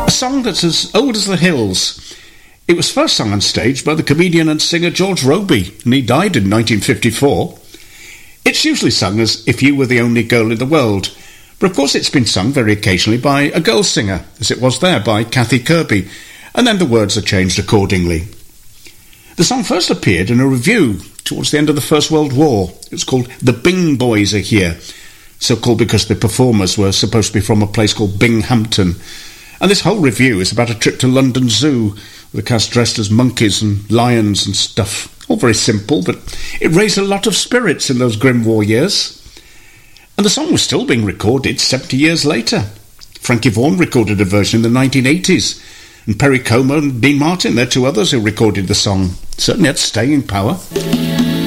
A song that's as old as the hills. It was first sung on stage by the comedian and singer George Robey, and he died in 1954. It's usually sung as If You Were the Only Girl in the World, but of course it's been sung very occasionally by a girl singer, as it was there by Kathy Kirby, and then the words are changed accordingly. The song first appeared in a revue towards the end of the First World War. It was called The Bing Boys Are Here, so called because the performers were supposed to be from a place called Binghampton. And this whole revue is about a trip to London Zoo, with the cast dressed as monkeys and lions and stuff. All very simple, but it raised a lot of spirits in those grim war years. And the song was still being recorded 70 years later. Frankie Vaughan recorded a version in the 1980s, and Perry Como and Dean Martin, they're two others who recorded the song. Certainly had staying power.